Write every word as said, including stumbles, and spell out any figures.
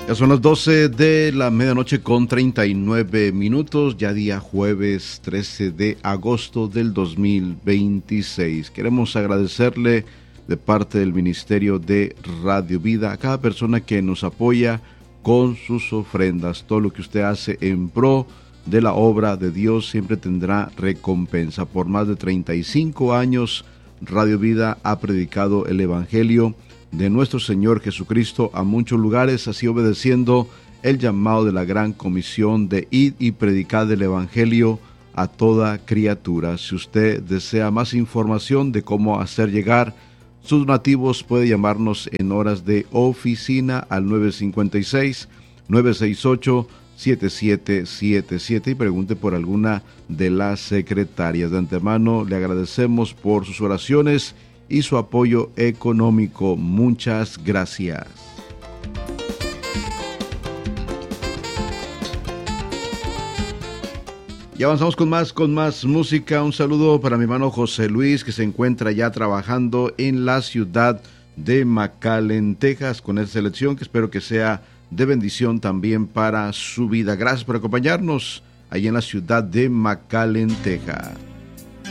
Ya son las doce de la medianoche con treinta y nueve minutos, ya día jueves trece de agosto del dos mil veintiséis. Queremos agradecerle de parte del Ministerio de Radio Vida a cada persona que nos apoya con sus ofrendas. Todo lo que usted hace en pro de la obra de Dios siempre tendrá recompensa. Por más de treinta y cinco años, Radio Vida ha predicado el Evangelio de nuestro Señor Jesucristo a muchos lugares, así obedeciendo el llamado de la gran comisión de ir y predicar el Evangelio a toda criatura. Si usted desea más información de cómo hacer llegar sus donativos, puede llamarnos en horas de oficina al nueve cinco seis, nueve seis ocho, siete siete siete siete y pregunte por alguna de las secretarias. De antemano le agradecemos por sus oraciones y su apoyo económico. Muchas gracias. Y avanzamos con más, con más música. Un saludo para mi hermano José Luis, que se encuentra ya trabajando en la ciudad de McAllen, Texas, con esta selección que espero que sea de bendición también para su vida. Gracias por acompañarnos ahí en la ciudad de McAllen, Texas.